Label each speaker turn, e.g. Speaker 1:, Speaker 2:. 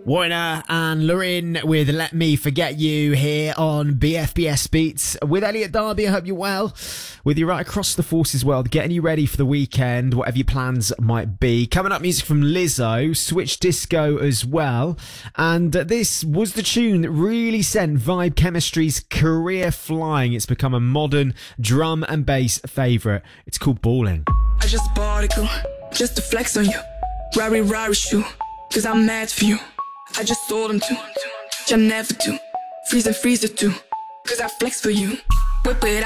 Speaker 1: Warner and Lorin with Let Me Forget You here on BFBS Beats with Elliot Darby. I hope you're well. With you right across the Forces world, getting you ready for the weekend, whatever your plans might be. Coming up, music from Lizzo, Switch Disco as well. And this was the tune that really sent Vibe Chemistry's career flying. It's become a modern drum and bass favourite. It's called Ballin'.
Speaker 2: I just bought a girl, just to flex on you. Rari shoe, cause I'm mad for you. I just told him to, you never do. Freeze it too, cause I flex for you. Whip it